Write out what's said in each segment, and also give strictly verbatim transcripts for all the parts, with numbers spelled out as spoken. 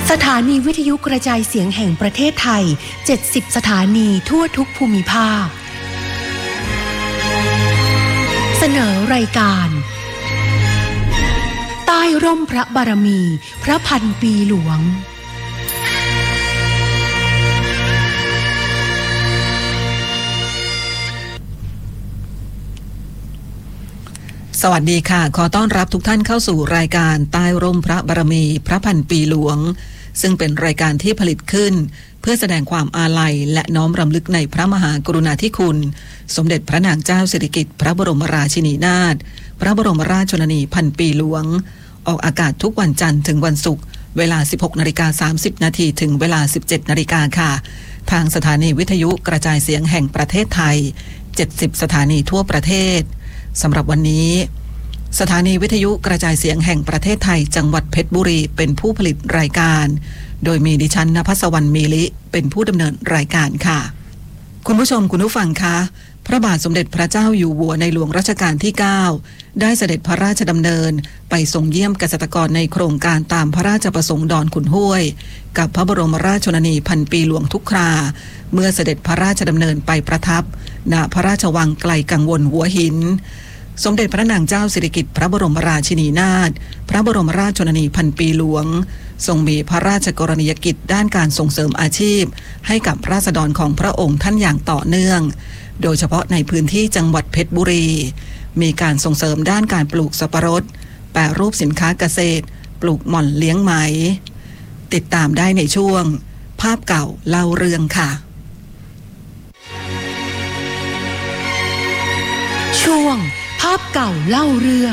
สถานีวิทยุกระจายเสียงแห่งประเทศไทยเจ็ดสิบสถานีทั่วทุกภูมิภาคเสนอรายการใต้ร่มพระบารมีพระพันปีหลวงสวัสดีค่ะขอต้อนรับทุกท่านเข้าสู่รายการใต้ร่มพระบารมีพระพันปีหลวงซึ่งเป็นรายการที่ผลิตขึ้นเพื่อแสดงความอาลัยและน้อมรำลึกในพระมหากรุณาธิคุณสมเด็จพระนางเจ้าสิริกิติ์พระบรมราชินีนาถพระบรมราชชนนีพันปีหลวงออกอากาศทุกวันจันทร์ถึงวันศุกร์เวลา สิบหกนาฬิกาสามสิบนาทีถึงเวลา สิบเจ็ดนาฬิกาค่ะทางสถานีวิทยุกระจายเสียงแห่งประเทศไทยเจ็ดสิบสถานีทั่วประเทศสำหรับวันนี้สถานีวิทยุกระจายเสียงแห่งประเทศไทยจังหวัดเพชรบุรีเป็นผู้ผลิตรายการโดยมีดิฉันณภัสวรรณมีลิเป็นผู้ดำเนินรายการค่ะคุณผู้ชมคุณผู้ฟังคะพระบาทสมเด็จพระเจ้าอยู่หัวในหลวงรัชกาลที่เก้าได้เสด็จพระราชดำเนินไปทรงเยี่ยมเกษตรกรในโครงการตามพระราชประสงค์ดอนขุนห้วยกับพระบรมราชชนนีพันปีหลวงทุกคราเมื่อเสด็จพระราชดำเนินไปประทับณพระราชวังไกลกังวลหัวหินสมเด็จพระนางเจ้าสิริกิติ์พระบรมราชินีนาถพระบรมราชชนนีพันปีหลวงทรงมีพระราชกรณียกิจด้านการส่งเสริมอาชีพให้กับราษฎรของพระองค์ท่านอย่างต่อเนื่องโดยเฉพาะในพื้นที่จังหวัดเพชรบุรีมีการส่งเสริมด้านการปลูกสับปะรดแปรรูปสินค้าเกษตรปลูกหม่อนเลี้ยงไหมติดตามได้ในช่วงภาพเก่าเล่าเรื่องค่ะช่วงภาพเก่าเล่าเรื่อง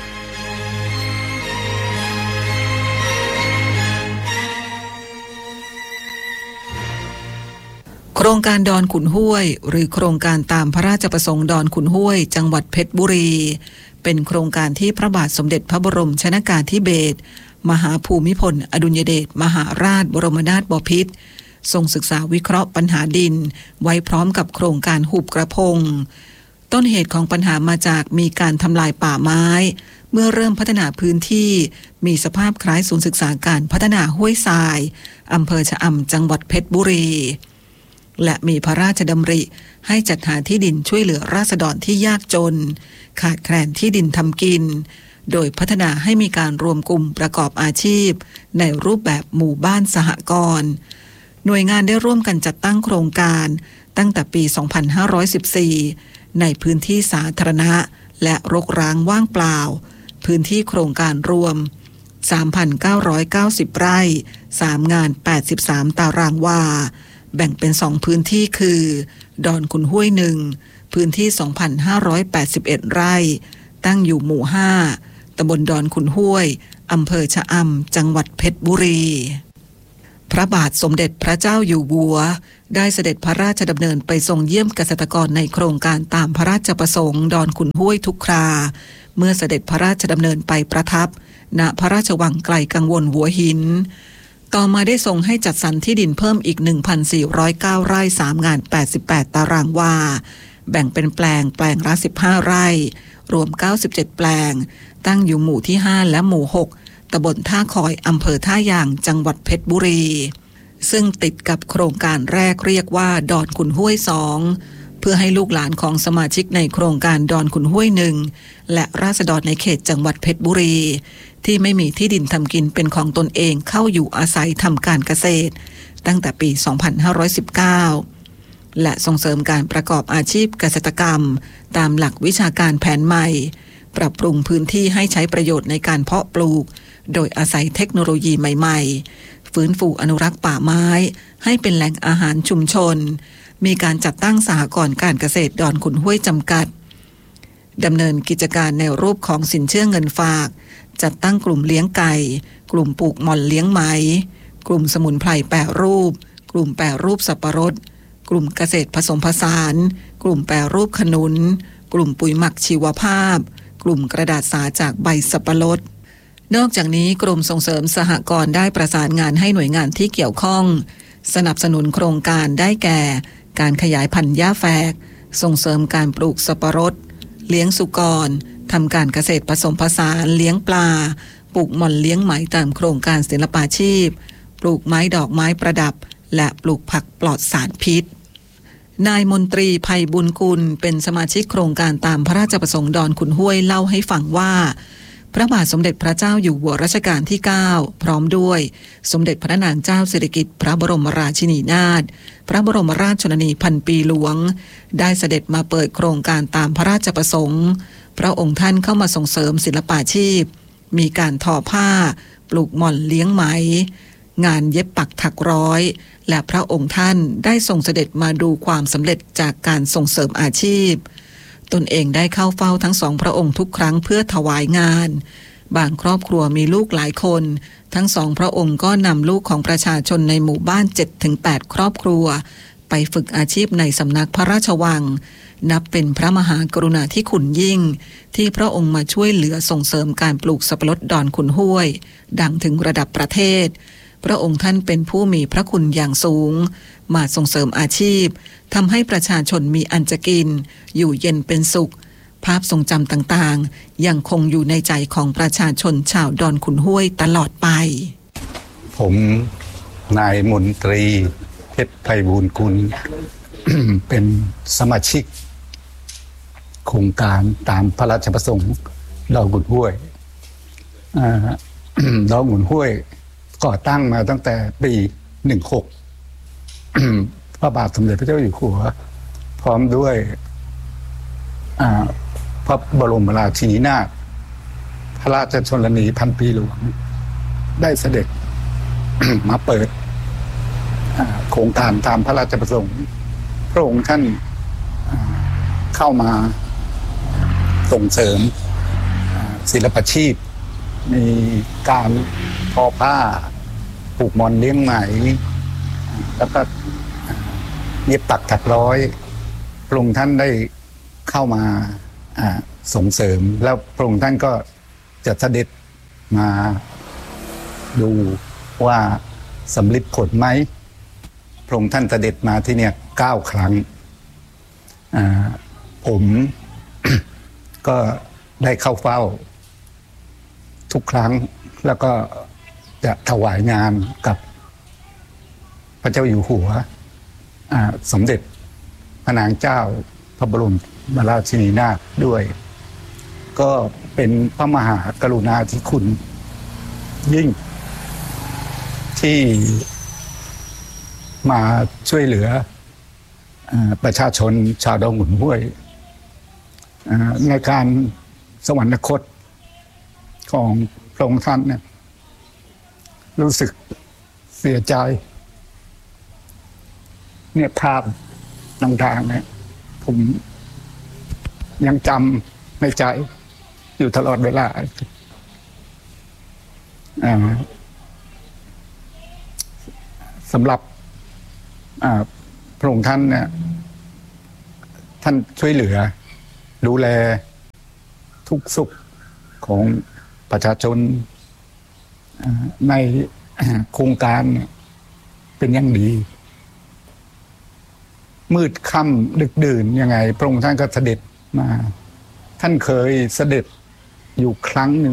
โครงการดอนขุนห้วยหรือโครงการตามพระราชประสงค์ดอนขุนห้วยจังหวัดเพชรบุรีเป็นโครงการที่พระบาทสมเด็จพระบรมชนกาธิเบศรมหาภูมิพลอดุลยเดชมหาราชบรมนาถบพิตรทรงศึกษาวิเคราะห์ปัญหาดินไว้พร้อมกับโครงการหุบกระพงต้นเหตุของปัญหามาจากมีการทำลายป่าไม้เมื่อเริ่มพัฒนาพื้นที่มีสภาพคล้ายศูนย์ศึกษาการพัฒนาห้วยทรายอำเภอชะอำจังหวัดเพชรบุรีและมีพระราชดำริให้จัดหาที่ดินช่วยเหลือราษฎรที่ยากจนขาดแคลนที่ดินทำกินโดยพัฒนาให้มีการรวมกลุ่มประกอบอาชีพในรูปแบบหมู่บ้านสหกรณ์หน่วยงานได้ร่วมกันจัดตั้งโครงการตั้งแต่ปี สองพันห้าร้อยสิบสี่ในพื้นที่สาธารณะและรกร้างว่างเปล่าพื้นที่โครงการรวม สามพันเก้าร้อยเก้าสิบ ไร่สามงานแปดสิบสามตารางวาแบ่งเป็นสองพื้นที่คือดอนขุนห้วยหนึ่งพื้นที่ สองพันห้าร้อยแปดสิบเอ็ด ไร่ตั้งอยู่หมู่ห้าตำบลดอนขุนห้วยอำเภอชะอำจังหวัดเพชรบุรีพระบาทสมเด็จพระเจ้าอยู่หัวได้เสด็จพระราชดำเนินไปทรงเยี่ยมเกษตรกรในโครงการตามพระราชประสงค์ดอนขุนห้วยทุกคราเมื่อเสด็จพระราชดำเนินไปประทับณพระราชวังไกลกังวลหัวหินต่อมาได้ทรงให้จัดสรรที่ดินเพิ่มอีก หนึ่งพันสี่ร้อยเก้า ไร่สามงานแปดสิบแปดตารางวาแบ่งเป็นแปลงแปลงละสิบห้าไร่รวมเก้าสิบเจ็ดแปลงตั้งอยู่หมู่ที่ห้าและหมู่หกตำบลท่าคอยอำเภอท่ายางจังหวัดเพชรบุรีซึ่งติดกับโครงการแรกเรียกว่าดอนขุนห้วยสองเพื่อให้ลูกหลานของสมาชิกในโครงการดอนขุนห้วยหนึ่งและราษฎรในเขตจังหวัดเพชรบุรีที่ไม่มีที่ดินทำกินเป็นของตนเองเข้าอยู่อาศัยทำการเกษตรตั้งแต่ปี สองพันห้าร้อยสิบเก้า และส่งเสริมการประกอบอาชีพเกษตรกรรมตามหลักวิชาการแผนใหม่ปรับปรุงพื้นที่ให้ใช้ประโยชน์ในการเพาะปลูกโดยอาศัยเทคโนโลยีใหม่ๆฟื้นฟูอนุรักษ์ป่าไม้ให้เป็นแหล่งอาหารชุมชนมีการจัดตั้งสหกรณ์การเกษตรดอนขุนห้วยจำกัดดำเนินกิจการในรูปของสินเชื่อเงินฝากจัดตั้งกลุ่มเลี้ยงไก่กลุ่มปลูกหม่อนเลี้ยงไหมกลุ่มสมุนไพรแปรรูปกลุ่มแปรรูปสับปะรดกลุ่มเกษตรผสมผสานกลุ่มแปรรูปขนุนกลุ่มปุ๋ยหมักชีวภาพกลุ่มกระดาษสาจากใบสับปะรดนอกจากนี้กรมส่งเสริมสหกรณ์ได้ประสานงานให้หน่วยงานที่เกี่ยวข้องสนับสนุนโครงการได้แก่การขยายพันธุ์หญ้าแฝกส่งเสริมการปลูกสับปะรดเลี้ยงสุกรทำการเกษตรผสมผสานเลี้ยงปลาปลูกหม่อนเลี้ยงไหมตามโครงการศิลปาชีพปลูกไม้ดอกไม้ประดับและปลูกผักปลอดสารพิษนายมนตรีไพบุญกุลเป็นสมาชิกโครงการตามพระราชประสงค์ดอนขุนห้วยเล่าให้ฟังว่าพระบาทสมเด็จพระเจ้าอยู่หัวรัชกาลที่เก้าพร้อมด้วยสมเด็จพระนางเจ้าสิริกิติ์พระบรมราชินีนาถพระบรมราชชนนีพันปีหลวงได้เสด็จมาเปิดโครงการตามพระราชประสงค์พระองค์ท่านเข้ามาส่งเสริมศิลปาชีพมีการทอผ้าปลูกหม่อนเลี้ยงไหมงานเย็บปักถักร้อยและพระองค์ท่านได้ทรงเสด็จมาดูความสำเร็จจากการส่งเสริมอาชีพตนเองได้เข้าเฝ้าทั้งสองพระองค์ทุกครั้งเพื่อถวายงานบางครอบครัวมีลูกหลายคนทั้งสองพระองค์ก็นำลูกของประชาชนในหมู่บ้าน เจ็ดถึงแปด ครอบครัวไปฝึกอาชีพในสำนักพระราชวังนับเป็นพระมหากรุณาธิคุณยิ่งที่พระองค์มาช่วยเหลือส่งเสริมการปลูกสับปะรดดอนขุนห้วยดังถึงระดับประเทศพระองค์ท่านเป็นผู้มีพระคุณอย่างสูงมาส่งเสริมอาชีพทำให้ประชาชนมีอันจะกินอยู่เย็นเป็นสุขภาพทรงจำต่างๆยังคงอยู่ในใจของประชาชนชาวดอนขุนห้วยตลอดไปผมนายมนตรีเพชรไพบูลย์กุล เป็นสมาชิกโครงการตามพระราชประสงค์ดอนขุนห้วย ดอนขุนห้วยก่อตั้งมาตั้งแต่ปีหนึ่งหก พระบาทสมเด็จพระเจ้าอยู่หัวพร้อมด้วยพระบรมราชินีนาถพระราชชนนีพันปีหลวงได้เสด็จ มาเปิดโครงการตามพระราชประสงค์พระองค์ท่านเข้ามาส่งเสริมศิลปาชีพมีการทอผ้าปลูกหม่อนเลี้ยงไหมแล้วก็เย็บปักถักร้อยพระองค์ท่านได้เข้ามาส่งเสริมแล้วพระองค์ท่านก็จะเสด็จมาดูว่าสำลิดผลไหมพระองค์ท่านเสด็จมาที่เนี่ยเก้าครั้งผม ก็ได้เข้าเฝ้าทุกครั้งแล้วก็จะถวายงานกับพระเจ้าอยู่หัวสมเด็จพระนางเจ้าพระบรมราชินีนาถด้วยก็เป็นพระมหากรุณาธิคุณยิ่งที่มาช่วยเหลือประชาชนชาวดอนขุนห้วยในการสวรรคตของพระองค์ท่านเนี่ยรู้สึกเสียใจเนี่ยภาพต่างๆเนี่ยผมยังจำในใจอยู่ตลอดเวลาสำหรับพระองค์ท่านเนี่ยท่านช่วยเหลือดูแลทุกสุขของประชาชนในโครงการเป็นอย่างดีมืดค่ำดึกดื่นยังไงพระองค์ท่านก็เสด็จมาท่านเคยเสด็จอยู่ครั้งหนึ่ง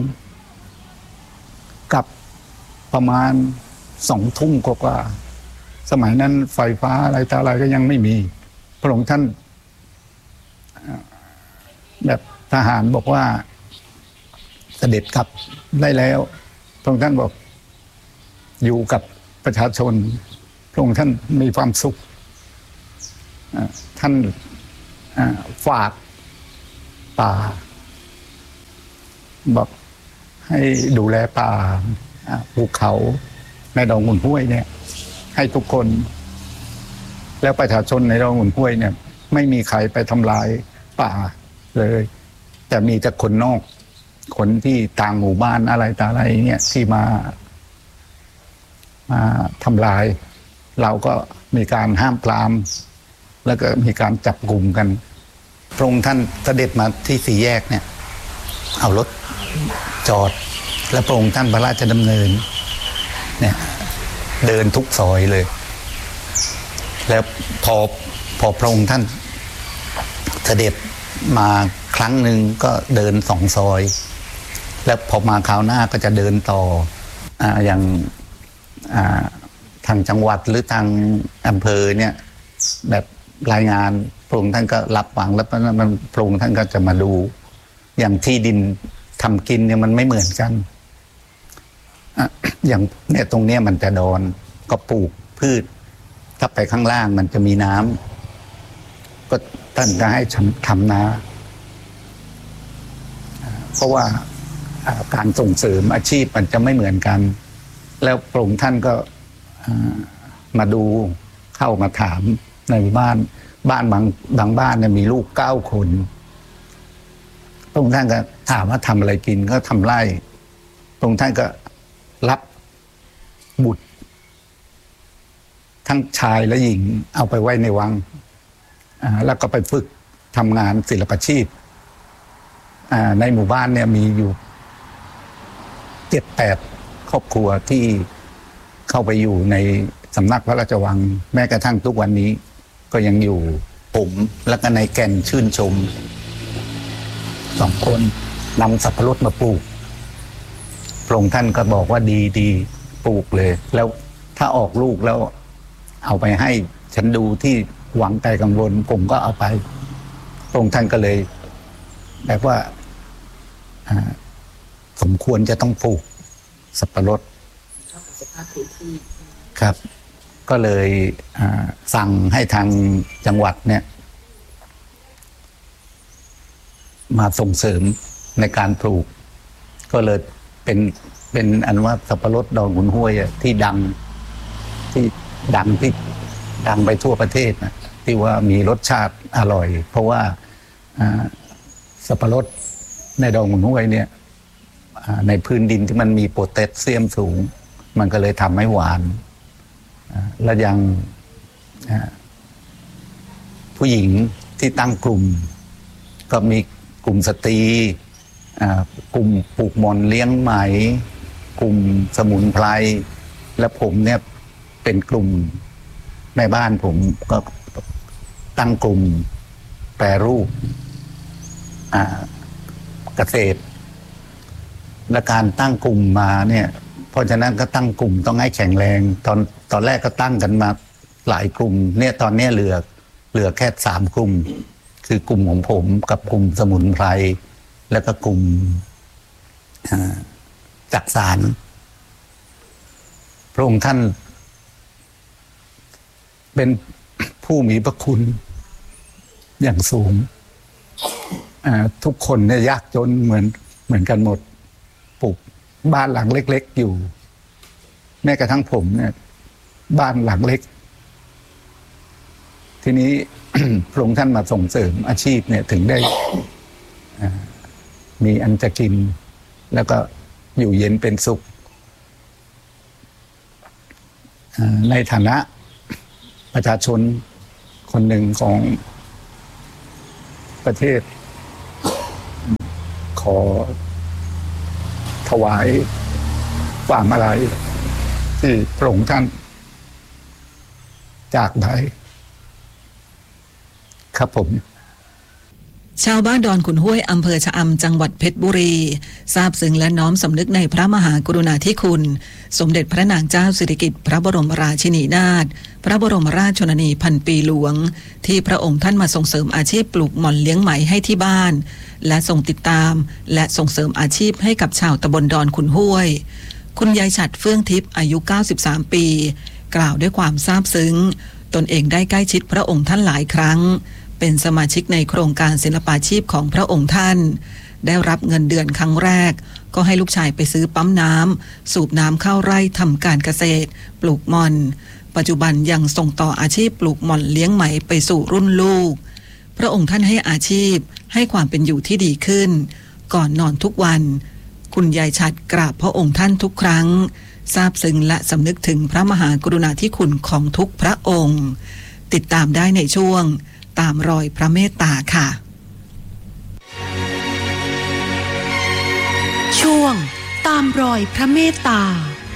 กับประมาณสองทุ่มกว่าสมัยนั้นไฟฟ้าอะไรต่ออะไรก็ยังไม่มีพระองค์ท่านแบบทหารบอกว่าเสด็จกลับได้แล้วพระองค์ท่านบอกอยู่กับประชาชนพระองค์ท่านมีความสุขท่านฝากป่าบอกให้ดูแลป่าภูเขาในดอนขุนห้วยเนี่ยให้ทุกคนแล้วประชาชนในดอนขุนห้วยเนี่ยไม่มีใครไปทำลายป่าเลยแต่มีแต่คนนอกคนที่ต่างหมู่บ้านอะไรต่างอะไรเนี่ยที่มามาทำลายเราก็มีการห้ามปรามแล้วก็มีการจับกลุ่มกันพระองค์ท่านเสด็จมาที่สี่แยกเนี่ยเอารถจอดแล้วพระองค์ท่านพระราชดำเนินเนี่ยเดินทุกซอยเลยแล้วพอพอพระองค์ท่านเสด็จมาครั้งหนึ่งก็เดินสองซอยแล้วพอมาคราวหน้าก็จะเดินต่ออ่าอย่างอ่าางจังหวัดหรือทางอำเภอเนี่ยแบบรายงานพระองค์ท่านก็รับฟังแล้วมันพระองค์ท่านก็จะมาดูอย่างที่ดินทำกินเนี่ยมันไม่เหมือนกันอย่างเนี่ยตรงเนี้ยมันจะดอนก็ปลูกพืชถ้าไปข้างล่างมันจะมีน้ำก็ท่านจะให้ทำนาเพราะว่าการส่งเสริมอาชีพมันจะไม่เหมือนกันแล้วพระองค์ท่านก็มาดูเข้ามาถามในบ้านบ้านบางบางบ้านเนี่ยมีลูกเก้าคนพระองค์ท่านก็ถามว่าทำอะไรกินก็ทำไร่พระองค์ท่านก็รับบุตรทั้งชายและหญิงเอาไปไว้ในวังแล้วก็ไปฝึกทำงานศิลปาชีพในหมู่บ้านเนี่ยมีอยู่เจ็ดแปดครอบครัวที่เข้าไปอยู่ในสำนักพระราชวังแม้กระทั่งทุกวันนี้ก็ยังอยู่ผมและก็ในแก่นชื่นชมสองคนนำสับปะรดมาปลูกพระองค์ท่านก็บอกว่าดีดีปลูกเลยแล้วถ้าออกลูกแล้วเอาไปให้ฉันดูที่หวังใจกังวลผมก็เอาไปพระองค์ท่านก็เลยแบบว่าสมควรจะต้องปลูกสับปะรดครับก็เลยสั่งให้ทางจังหวัดเนี่ยมาส่งเสริมในการปลูกก็เลยเป็นเป็นอันว่าสับปะรดดอนขุนห้วยที่ดังที่ดังที่ดังไปทั่วประเทศนะที่ว่ามีรสชาติอร่อยเพราะว่าสับปะรดในดอนขุนห้วยเนี่ยในพื้นดินที่มันมีโพแทสเซียมสูงมันก็เลยทำให้หวานและยังผู้หญิงที่ตั้งกลุ่มก็มีกลุ่มสตรีกลุ่มปลูกหม่อนเลี้ยงไหมกลุ่มสมุนไพรและผมเนี่ยเป็นกลุ่มแม่บ้านผมก็ตั้งกลุ่มแปรรูปเกษตรและการตั้งกลุ่มมาเนี่ยเพราะฉะนั้นก็ตั้งกลุ่มต้องให้แข็งแรงตอนตอนแรกก็ตั้งกันมาหลายกลุ่มเนี่ยตอนนี้เหลือเหลือแค่สามกลุ่มคือกลุ่มของผมกับกลุ่มสมุนไพรแล้วก็กลุ่มจักสารพระองค์ท่านเป็นผู้มีพระคุณอย่างสูงทุกคนเนี่ยยากจนเหมือนเหมือนกันหมดปลูกบ้านหลังเล็กๆอยู่แม้กระทั่งผมเนี่ยบ้านหลังเล็กทีนี้ พระองค์ท่านมาส่งเสริมอาชีพเนี่ยถึงได้มีอันจะกินแล้วก็อยู่เย็นเป็นสุขในฐานะประชาชนคนหนึ่งของประเทศขอถวายความอาลัยที่พระองค์ท่านจากไปครับผมชาวบ้านดอนขุนห้วยอำเภอชะอำจังหวัดเพชรบุรีทราบซึ้งและน้อมสำนึกในพระมหากรุณาธิคุณสมเด็จพระนางเจ้าสิริกิติ์พระบรมราชินีนาถพระบรมราชชนนีพันปีหลวงที่พระองค์ท่านมาส่งเสริมอาชีพปลูกหม่อนเลี้ยงไหมให้ที่บ้านและส่งติดตามและส่งเสริมอาชีพให้กับชาวตำบลดอนขุนห้วยคุณยายฉัตรเฟื่องทิพย์อายุเก้าสิบสามปีกล่าวด้วยความซาบซึ้งตนเองได้ใกล้ชิดพระองค์ท่านหลายครั้งเป็นสมาชิกในโครงการศิลปาชีพของพระองค์ท่านได้รับเงินเดือนครั้งแรกก็ให้ลูกชายไปซื้อปั๊มน้ำสูบน้ำเข้าไร่ทำการเกษตรปลูกหม่อนปัจจุบันยังส่งต่ออาชีพปลูกหม่อนเลี้ยงไหมไปสู่รุ่นลูกพระองค์ท่านให้อาชีพให้ความเป็นอยู่ที่ดีขึ้นก่อนนอนทุกวันคุณยายฉัตรกราบพระองค์ท่านทุกครั้งซาบซึ้งและสำนึกถึงพระมหากรุณาธิคุณของทุกพระองค์ติดตามได้ในช่วงตามรอยพระเมตตาค่ะช่วงตามรอยพระเมตตา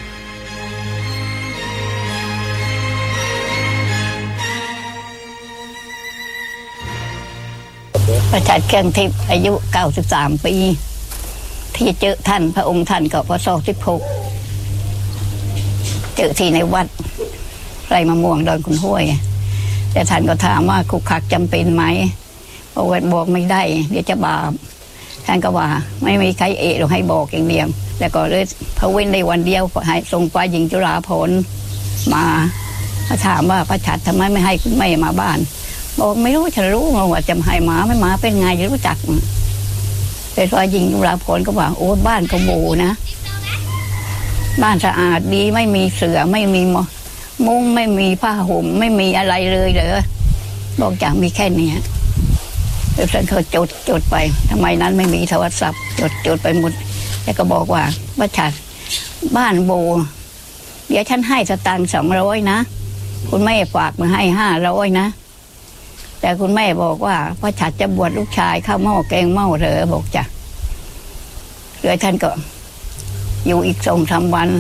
ประชาเครื่องทิพย์อายุเก้าสิบสามปีที่เจอท่านพระองค์ท่านก็พศสิบหกเจอที่ในวัดไรมะม่วงดอนขุนห้วยแต่ท่านก็ถามว่าคุกคักจำเป็นไหมบอกว่าบอกไม่ได้เดี๋ยวจะบาปท่านก็ว่าไม่มีใครเอะหรอกให้บอกอย่างเดียวแล้วก็เลยพระเว้นในวันเดียวให้ส่งฝ่ายหญิงจุฬาภรณ์มามาถามว่าพระฉัตรทำไมไม่ให้คุณแม่มาบ้านบอกไม่รู้ฉันรู้ว่าจะให้หมาไม่มาเป็นไงจะรู้จักแต่ฝ่ายหญิงจุฬาภรณ์ก็ว่าโอ้บ้านก็โบนะบ้านสะอาดดีไม่มีเสือไม่มีมุ้งไม่มีผ้าห่มไม่มีอะไรเลยเหรอบอกจากมีแค่นี้แล้วท่านเขาจดจดไปทำไมนั้นไม่มีโทรศัพท์จดจดไปหมดแล้วก็บอกว่าพระฉัตรบ้านโบเดี๋ยวฉันให้สตางค์สองร้อยนะคุณแม่ฝากมาให้ห้าร้อยนะแต่คุณแม่บอกว่าพระฉัตรจะบวชลูกชายข้าวหม้อแกงหม้อเหรอบอกจ้ะเลยท่านก็อยู่อีกสองสามวัน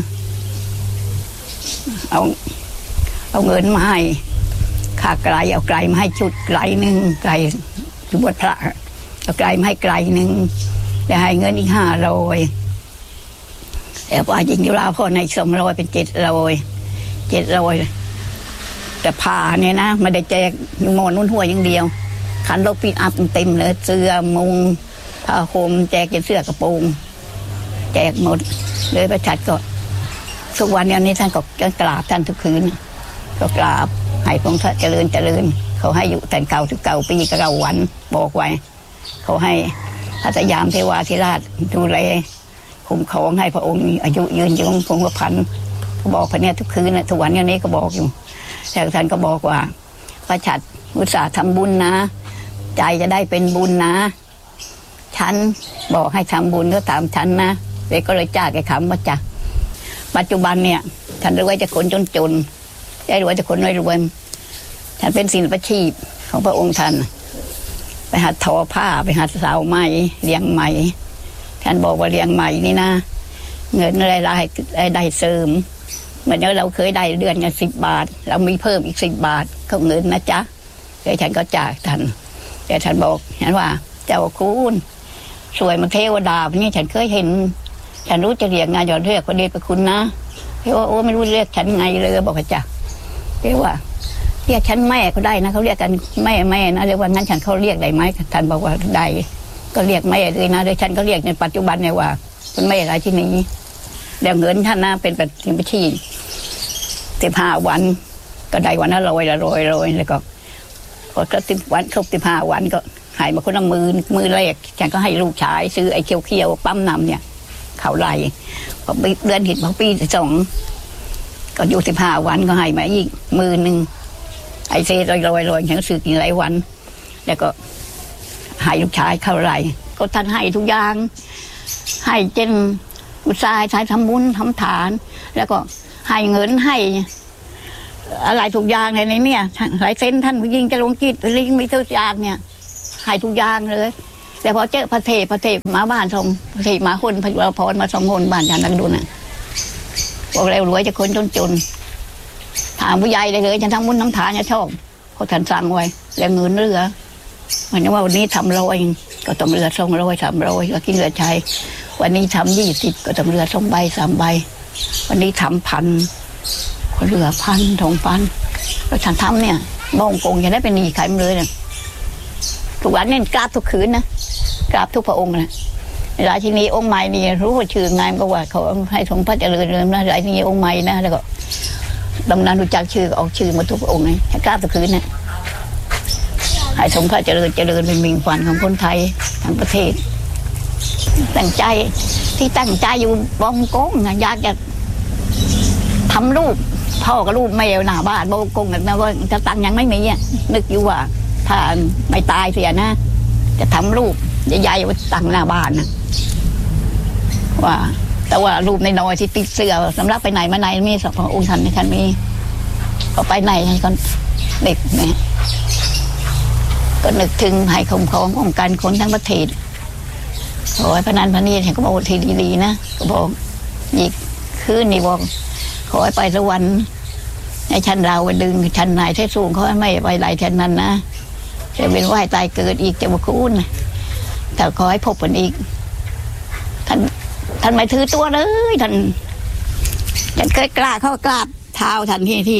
เอาเอาเงินมาให้ค่าไกลเอาไกลมาให้ชุดไกลหนึ่งไกลบวชพระเอาไกลมาให้ไกลหนึ่งแล้วให้เงินอีกห้าร้อยแต่ว่าจริงอยู่แล้วพอในสองร้อยเป็นเจ็ดร้อยเจ็ดร้อยแต่ผ่าเนี่ยนะไม่ได้แจกอยู่มอนุ่นหัวอย่างเดียวขันรถปีนอัพเต็มเลยเสื้อมุงผ้าห่มแจกเป็นเสื้อกระโปรงแจกหมดเลยพระฉัตรก็ทุกวันนี้ท่านก็กราบท่านทุกคืนก็กราบให้พระองค์เจริญเจริญเขาให้อยู่แต่เก่าถึงเก่าปีก็เก่าวันบอกไว้เขาให้พระสยามเทวาธิราชดูแลคุ้มครองให้พระองค์อายุยืนยงคงกระพันเขาบอกพระเนี่ยทุกคืนนะทุกวันนี้ก็บอกอยู่แต่ท่านก็บอกว่าพระฉัตรอุตส่าห์ทำบุญนะใจจะได้เป็นบุญนะฉันบอกให้ทำบุญก็ตามฉันนะเลยก็เลยจ้าแกคำว่าจ้ะปัจจุบันเนี่ยฉันรวยจะคนจนจนได้รวยจะคนรวยรวยฉันเป็นศิลปาชีพของพระองค์ท่านไปหัดทอผ้าไปหัดสาวไหมเลี้ยงไหมท่านบอกว่าเลี้ยงไหมนี่นะเงินรายได้รายได้เสริมเหมือนเราเคยได้เดือนกันสิบบาทเรามีเพิ่มอีกสิบบาทเขาเงินนะจ๊ะแต่ฉันก็จ่ายท่านแต่ท่านบอกฉันว่าเจ้าคุณสวยมาเทวดาพวกนี้ฉันเคยเห็นฉันรู้จะเรียกงานยอดเรียกประเดชประคุณนะเรียกว่าโอ้ไม่รู้เรียกฉันไงเลยบอกว่าจ้ะเรียกว่าเรียกฉันแม่ก็ได้นะเขาเรียกกันแม่แม่นะเรียกว่างั้นฉันเขาเรียกได้ไหมท่านบอกว่าได้ก็เรียกแม่เลยนะโดยฉันก็เรียกในปัจจุบันเนี่ยว่าเป็นแม่อะไรที่นี้เดี๋ยวเงินท่านนะเป็นแบบเป็นพิธีสิบห้าวันก็ได้วันละร้อยละร้อยร้อยแล้วก็พอก็สิบวันครบสิบห้าวันก็หายมาคนละมือมือแรกฉันก็ให้ลูกชายซื้อไอ้เขียวเขียวปั๊มน้ำเนี่ยเขาไล่พอเดือนหินพอปีสองก็อยู่สิบห้าวันก็ให้มาอีกมือหนึ่งไอ้เซลอยลอยลอยฉันซื้อกินหลายวันแล้วก็ให้ลูกชายเขาไล่ก็ท่านให้ทุกอย่างให้เจนอุตสาห์ใช้ทำบุญทำทานแล้วก็ให้เงินให้อะไรทุกอย่างในนี้เนี่ยหลายเส้นท่านยิ่งจะลงกิจลิงมีทุกอย่างเนี่ยให้ทุกอย่างเลยแต่พอเจอพระเทพพระเทพมาบ้านทรงพระเทพมาคนพระจุลพรมาสองคนบ้านฉันนักดูน่ะบอกแล้วรวยจะคนจนจนถามผู้ใหญ่เลยเลยฉันทำบุญทำทานเนี่ยชอบเขาท่านสั่งไว้แล้วเงินเรือเหมือนว่าวันนี้ทำร้อยก็ต้องเรือสองร้อยสามร้อยก็กินเรือใช้วันนี้ทำยี่สิบก็ต้องเรือสองใบสามใบวันนี้ทำพันก็เรือพันทองพันแล้วฉันทำเนี่ยบ้องกงจะได้เป็นหนี้ขายมันเลยเนี่ยทุกวันนี่กราบทุกคืนนะกราบทุกพระองค์นะราชินีองค์ใหม่นี่รู้ว่าชื่อไงก็ว่าเขาให้ทรงพระเจริญเลยนะราชินีองค์ใหม่นะแล้วก็ตำนานรู้จักชื่อออกชื่อมาทุกพระองค์นะกราบทุกคืนนะให้ทรงพระเจริญเจริญเป็นมิ่งขวัญของคนไทยทั้งประเทศตั้งใจที่ตั้งใจอยู่บ้องกงนะอยากจะทำรูปพ่อกับรูปแม่หน้าบ้านบ้องกงนะว่าจะตั้งยังไม่มีอ่ะนึกอยู่ว่าถ้าไม่ตายเสียนะจะทำรูปใหญ่ๆไว้ตั้งหน้าบ้านนะว่าแต่ว่ารูปในน้อยที่ติดเสื้อสำหรับไปไหนมาไหนมีสักองค์ท่านในท่านมีก็ไปไหนก็เด็กเนี่ยก็นึกถึงให้คุ้มครองป้องกันคนทั้งประเทศขอให้พนันพนีเห็นก็บอกทีดีๆนะก็บอกอีกคืนนี่บอกขอให้ไปสวรรค์ในชั้นเราไปดึงชั้นไหนที่สูงเขาไม่ไปไหลชั้นนั้นนะจะเป็นว่าตายเกิดอีกจะมาคุ้นแต่ขอให้พบกันอีกท่านท่านไม่ถือตัวเลยท่านฉันเคยกล้าเข้ากราบเท้าท่านที่ที่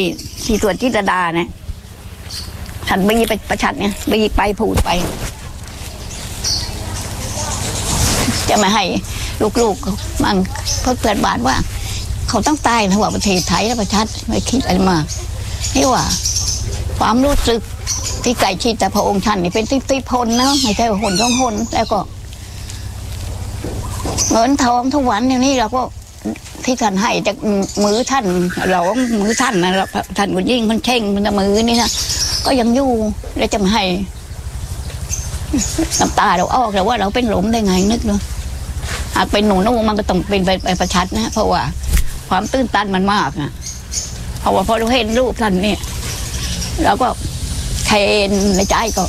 ที่สวนจิตรดาเนี่ยท่านบีไปประชัดเนี่ยบีไปพูดไปจะมาให้ลูกๆมั่งเพื่อนเพื่อนบ้านว่าเขาต้องตายนะว่าประเทศไทยและประชัดไม่คิดอะไรมานี่ว่าความรู้สึกที่ใกล้ชิดแต่พระองค์ท่านนี่เป็นที่ที่พลนะไม่ใช่หนท้องหนแล้วก็เงินทองทุกวันอย่างนี้เราก็ที่ท่านให้จากมือท่านเรามือท่านนะท่านก็ยิ่งมันเช่งมันมือนี่นะก็ยังอยู่แล้วจะมาให้น้ำตาเราออกแต่ว่าเราเป็นหลมได้ไงนึกเนาะหากเป็นหนูนุ่งมันก็ต้องเป็นไปประชัดนะเพราะว่าความตื้นตันมันมากนะเพราะว่าพอเราเห็นรูปท่านเนี่ยเราก็เทนในใจก็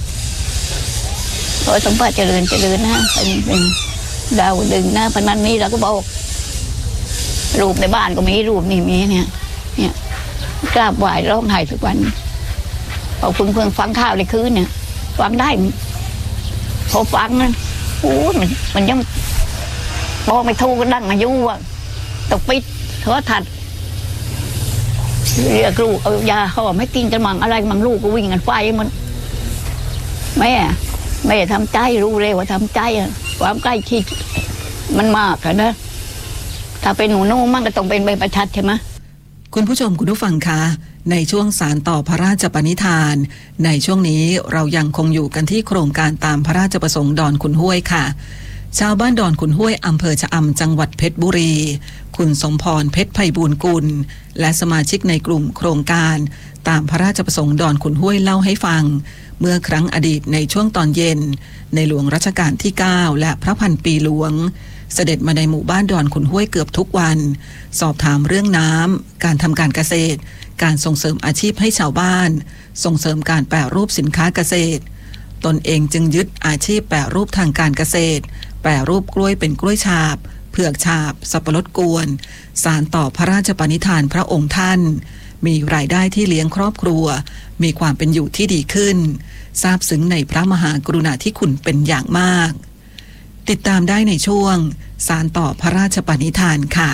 ขอสมบัติเจริญเจริญนะเป็นเป็นดาวดึงนะพนันนี้เราก็บอกรูปในบ้านก็มีรูปนี่มีเนี่ยเนี่ยกราบไหว้ร้องไห้ทุกวันพอเพิ่งเพิ่งฟังข่าวในคืนเนี่ยฟังได้พอฟังนะโอ้มันมันยังบอกไม่ถูกก็ดังอายุอ่ะตกปิดโทรทัศน์เรียกลูกเอายาเขาบอกไม่กินกันมั่งอะไรมั่งลูกก็วิ่งกันไฟมันแม่แม่ทำใจรู้เลยว่าทำใจอ่ะความใกล้ชิดมันมากนะถ้าเป็นหนูนุ่งมันก็ต้องเป็นใบประชัดใช่ไหมคุณผู้ชมคุณผู้ฟังคะในช่วงสารต่อพระราชปณิธานในช่วงนี้เรายังคงอยู่กันที่โครงการตามพระราชประสงค์ดอนขุนห้วยค่ะชาวบ้านดอนขุนห้วยอำเภอชะอำจังหวัดเพชรบุรีคุณสมพรเพชรไพบูลย์กุลและสมาชิกในกลุ่มโครงการตามพระราชประสงค์ดอนขุนห้วยเล่าให้ฟังเมื่อครั้งอดีตในช่วงตอนเย็นในหลวงรัชกาลที่เก้าและพระพันปีหลวงเสด็จมาในหมู่บ้านดอนขุนห้วยเกือบทุกวันสอบถามเรื่องน้ำการทำการเกษตรการส่งเสริมอาชีพให้ชาวบ้านส่งเสริมการแปรรูปสินค้าเกษตรตนเองจึงยึดอาชีพแปรรูปทางการเกษตรแปรรูปกล้วยเป็นกล้วยฉาบเผือกฉาบสับปะรดกวนสานต่อพระราชปณิธานพระองค์ท่านมีรายได้ที่เลี้ยงครอบครัวมีความเป็นอยู่ที่ดีขึ้นซาบซึ้งในพระมหากรุณาธิคุณเป็นอย่างมากติดตามได้ในช่วงสานต่อพระราชปณิธานค่ะ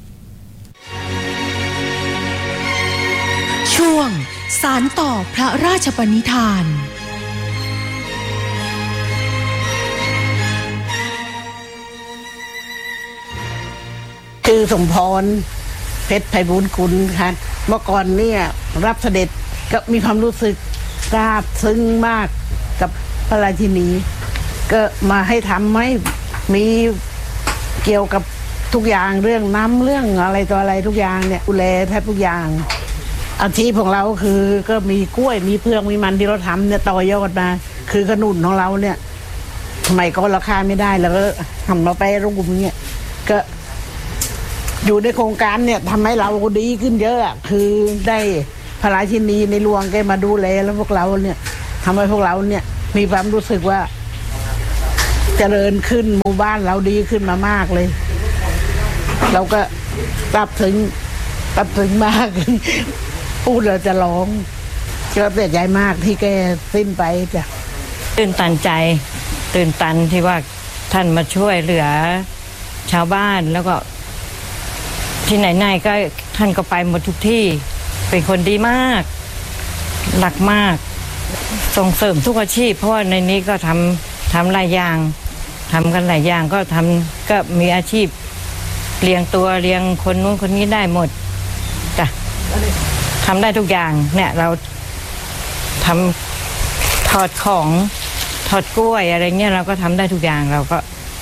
ช่วงสานต่อพระราชปณิธานชื่อสมพรเพชรไพบูลย์กุลค่ะเมื่อก่อนเนี่ยรับเสด็จก็มีความรู้สึกซาบซึ้งมากกับพระราชินีก็มาให้ทำให้มีเกี่ยวกับทุกอย่างเรื่องน้ำเรื่องอะไรต่ออะไรทุกอย่างเนี่ยดูแลแทบทุกอย่างอาชีพของเราคือก็มีกล้วยมีเพือกมีมันที่เราทำเนี่ยต่อยอดมาคือขนุนของเราเนี่ยสมัยก่อนราคาไม่ได้แล้วก็ทำมาไปรูปเนี่ยก็อยู่ในโครงการเนี่ยทำให้เราดีขึ้นเยอะคือได้พระราชินีในหลวงแกมาดูแลแล้วพวกเราเนี่ยทำให้พวกเราเนี่ยมีความรู้สึกว่าเจริญขึ้นหมู่บ้านเราดีขึ้นมามากเลยเราก็รับถึงรับถึงมากพูดเราจะร้องก็เสียใจมากที่แกสิ้นไปจ้ะตื่นตันใจตื่นตันที่ว่าท่านมาช่วยเหลือชาวบ้านแล้วก็ที่ไหนๆก็ท่านก็ไปหมดทุกที่เป็นคนดีมากหลักมากส่งเสริมทุกอาชีพเพราะว่าในนี้ก็ทำทำหลายอย่างทำกันหลายอย่างก็ทำก็มีอาชีพเลี้ยงตัวเลี้ยงคนนู้นคนนี้ได้หมดจ้ะทำได้ทุกอย่างเนี่ยเราทำทอดของทอดกล้วยอะไรเงี้ยเราก็ทำได้ทุกอย่างเราก็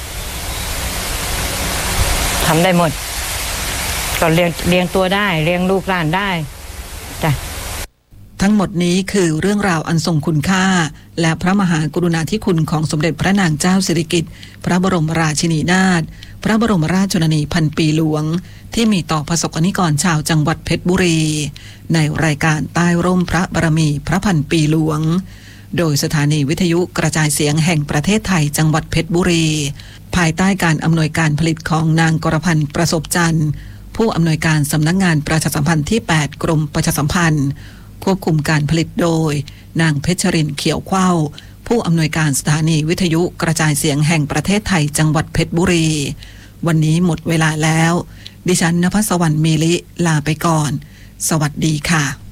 ทำได้หมดก็เลี้ยงเลี้ยงตัวได้เลี้ยงลูกหลานได้จ้ะทั้งหมดนี้คือเรื่องราวอันทรงคุณค่าและพระมหากรุณาธิคุณของสมเด็จพระนางเจ้าสิริกิติ์พระบรมราชินีนาถพระบรมราชชนนีพันปีหลวงที่มีต่อประสบกนิกรชาวจังหวัดเพชรบุรีในรายการใต้ร่มพระบารมีพระพันปีหลวงโดยสถานีวิทยุกระจายเสียงแห่งประเทศไทยจังหวัดเพชรบุรีภายใต้การอำนวยการผลิตของนางกรพันธ์ประสบจันทร์ผู้อำนวยการสำนักงานประชาสัมพันธ์ที่แปดกรมประชาสัมพันธ์ควบคุมการผลิตโดยนางเพชรินเขียวเข้าผู้อำนวยการสถานีวิทยุกระจายเสียงแห่งประเทศไทยจังหวัดเพชรบุรีวันนี้หมดเวลาแล้วดิฉันณภัสสวรรค์มีลิลาไปก่อนสวัสดีค่ะ